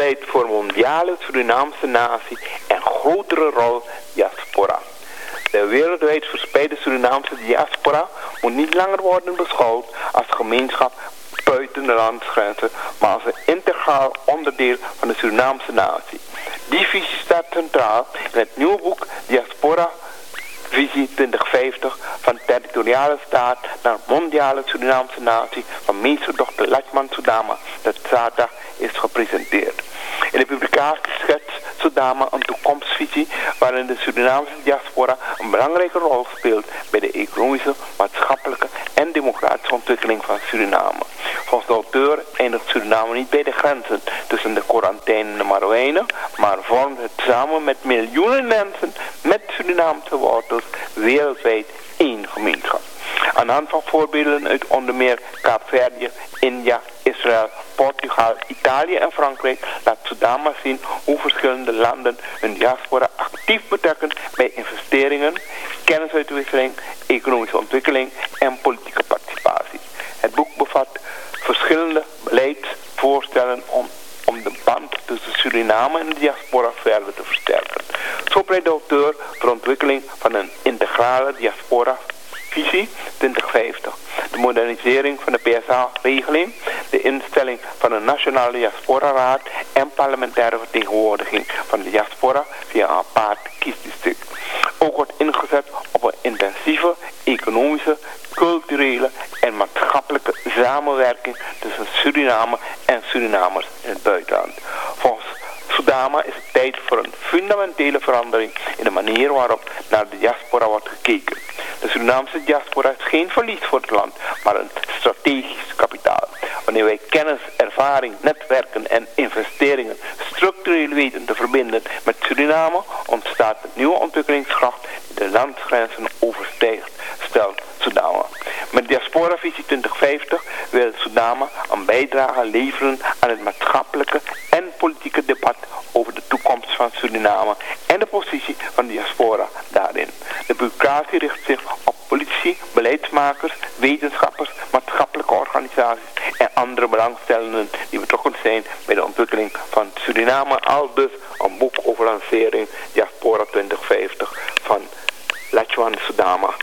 pleit voor mondiale Surinaamse natie en grotere rol diaspora. De wereldwijd verspreide Surinaamse diaspora moet niet langer worden beschouwd als gemeenschap buiten de landsgrenzen, maar als een integraal onderdeel van de Surinaamse natie. Die visie staat centraal in het nieuwe boek Diaspora Visie 2050 van territoriale staat naar mondiale Surinaamse natie van meester Dr. Lachman Sudama, dat zaterdag is gepresenteerd. In de publicatie schetst Sudama een toekomstvisie waarin de Surinaamse diaspora een belangrijke rol speelt bij de economische, maatschappelijke en democratische ontwikkeling van Suriname. Volgens de auteur eindigt Suriname niet bij de grenzen tussen de Korantijnen en de Marowijnen, maar vormt het samen met miljoenen mensen met Surinaamse wortels wereldwijd één gemeenschap. Aan de hand van voorbeelden uit onder meer Kaapverdië, India, Israël, Portugal, Italië en Frankrijk laat Sudama zien hoe verschillende landen hun diaspora actief betrekken bij investeringen, kennisuitwisseling, economische ontwikkeling en politieke participatie. Het boek bevat verschillende beleidsvoorstellen om de band tussen Suriname en de diaspora verder te versterken. Zo pleit de auteur voor ontwikkeling van een integrale diaspora-visie 2050. De modernisering van de PSA-regeling, de instelling van een nationale diaspora-raad en parlementaire vertegenwoordiging van de diaspora via een apart kiesdistrict. Ook wordt ingezet op een intensieve economische, culturele en maatschappelijke samenwerking tussen Suriname en Surinamers in het buitenland. Volgens Sudama is het tijd voor een fundamentele verandering in de manier waarop naar de diaspora wordt gekeken. De Surinaamse diaspora is geen verlies voor het land, maar een strategisch kapitaal. Wanneer wij kennis, ervaring, netwerken en investeringen structureel weten te verbinden met Suriname, ontstaat een nieuwe ontwikkelingskracht die de landsgrenzen overstijgt, stelt Sudama. Met Diaspora-visie 2050 wil Sudama een bijdrage leveren aan het maatschappelijke en politieke debat over de toekomst van Suriname en de positie van de diaspora daarin. De publicatie richt zich op politici, beleidsmakers, wetenschappers, maatschappelijke organisaties en andere belangstellenden die betrokken zijn bij de ontwikkeling van Suriname. Al dus een boek over lancering Diaspora 2050 van Lachman Sudama.